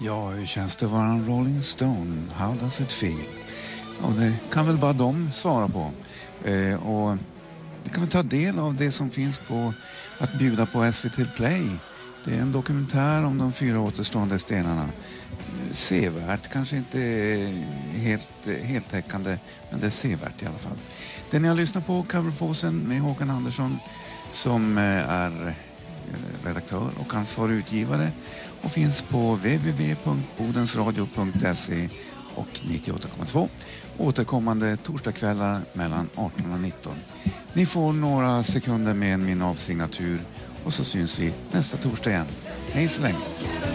Ja, hur känns det att vara en Rolling Stone? How does it feel? Ja, det kan väl bara de svara på. Och vi kan väl ta del av det som finns på att bjuda på SVT Play. Det är en dokumentär om de 4 återstående stenarna. Sevärt, kanske inte heltäckande, men det är sevärt i alla fall. Det ni har lyssnat på, Coverpåsen med Håkan Andersson, som är redaktör och ansvarig utgivare, och finns på www.bodensradio.se och 98,2. Återkommande torsdagskvällar mellan 18 och 19. Ni får några sekunder med min avsignatur och så syns vi nästa torsdag igen. Hej så länge!